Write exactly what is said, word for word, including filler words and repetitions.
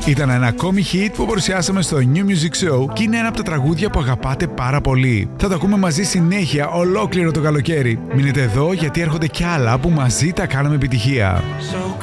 Ήταν ένα ακόμη hit που παρουσιάσαμε στο New Music Show και είναι ένα από τα τραγούδια που αγαπάτε πάρα πολύ. Θα το ακούμε μαζί συνέχεια ολόκληρο το καλοκαίρι. Μείνετε εδώ γιατί έρχονται κι άλλα που μαζί τα κάναμε επιτυχία.